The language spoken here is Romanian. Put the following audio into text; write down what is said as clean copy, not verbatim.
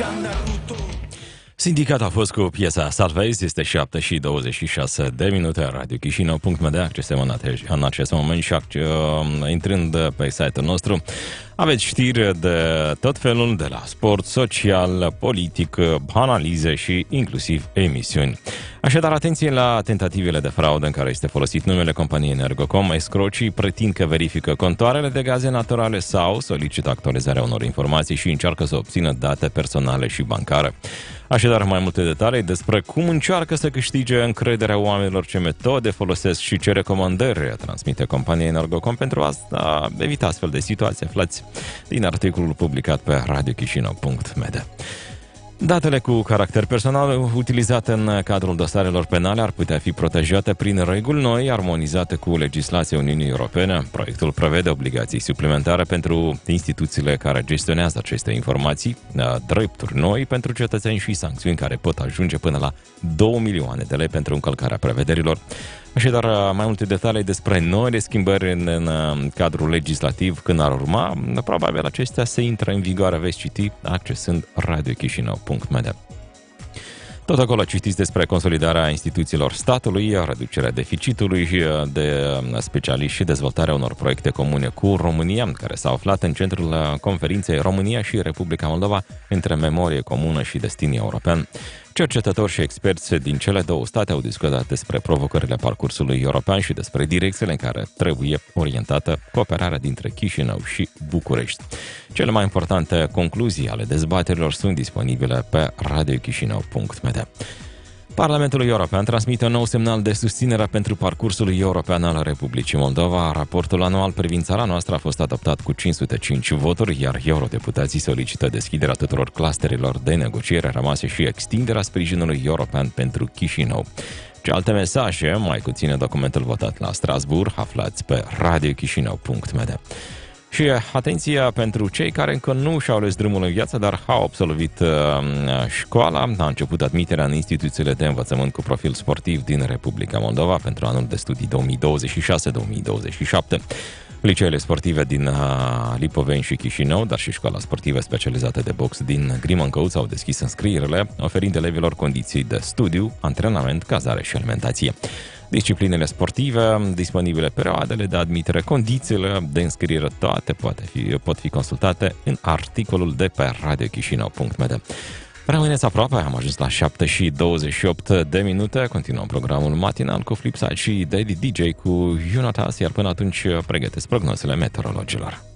Sindicat a fost cu piesa Salvezi, este 7:26 Radio Chișinău.md, accesăm în acest moment și intrând pe site-ul nostru. Aveți știri de tot felul, de la sport, social, politic, analize și inclusiv emisiuni. Așadar, atenție la tentativele de fraudă în care este folosit numele companiei Energocom. Escrocii pretind că verifică contoarele de gaze naturale sau solicită actualizarea unor informații și încearcă să obțină date personale și bancare. Așadar, mai multe detalii despre cum încearcă să câștige încrederea oamenilor, ce metode folosesc și ce recomandări transmite compania Energocom pentru a evita astfel de situații, aflați din articolul publicat pe radiochișinău.md. Datele cu caracter personal utilizate în cadrul dosarelor penale ar putea fi protejate prin reguli noi, armonizate cu legislația Uniunii Europene. Proiectul prevede obligații suplimentare pentru instituțiile care gestionează aceste informații, drepturi noi pentru cetățeni și sancțiuni care pot ajunge până la 2 milioane de lei pentru încălcarea prevederilor. Așadar, mai multe detalii despre noile schimbări în cadrul legislativ când ar urma, probabil acestea se intră în vigoare, veți citi accesând radiochișinău.md. Tot acolo citiți despre consolidarea instituțiilor statului, reducerea deficitului de specialiști și dezvoltarea unor proiecte comune cu România, care s-au aflat în centrul conferinței România și Republica Moldova între memorie comună și destin european. Cercetători și experți din cele două state au discutat despre provocările parcursului european și despre direcțiile în care trebuie orientată cooperarea dintre Chișinău și București. Cele mai importante concluzii ale dezbaterilor sunt disponibile pe radiochișinău.md. Parlamentul European transmite un nou semnal de susținere pentru parcursul european al Republicii Moldova. Raportul anual privind țara noastră a fost adoptat cu 505 voturi, iar eurodeputații solicită deschiderea tuturor clusterilor de negociere rămase și extinderea sprijinului european pentru Chișinău. Ce alte mesaje mai conține documentul votat la Strasbourg, aflați pe radiochișinău.md. Și atenția pentru cei care încă nu și-au ales drumul în viață, dar au absolvit școala. A început admiterea în instituțiile de învățământ cu profil sportiv din Republica Moldova pentru anul de studii 2026-2027. Liceele sportive din Lipoveni și Chișinău, dar și școala sportivă specializată de box din Grimâncăuț au deschis înscrierile, oferind elevilor condiții de studiu, antrenament, cazare și alimentație. Disciplinele sportive, disponibile perioadele de admitere, condițiile de înscriere, toate pot fi consultate în articolul de pe radiochișinău.md. Rămâneți aproape, am ajuns la 7:28. Continuăm programul matinal cu Flipside și Daddy DJ cu Yunatas, iar până atunci pregătesc prognozele meteorologilor.